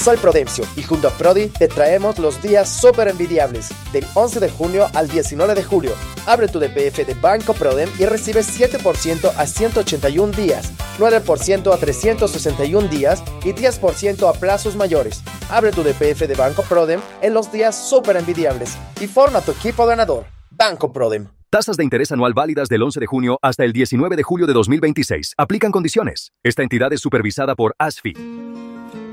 Soy Prudencio y junto a Prodi te traemos los días súper envidiables del 11 de junio al 19 de julio. Abre tu DPF de Banco Prodem y recibe 7% a 181 días, 9% a 361 días y 10% a plazos mayores. Abre tu DPF de Banco Prodem en los días súper envidiables y forma tu equipo ganador. Banco Prodem. Tasas de interés anual válidas del 11 de junio hasta el 19 de julio de 2026. Aplican condiciones. Esta entidad es supervisada por ASFI.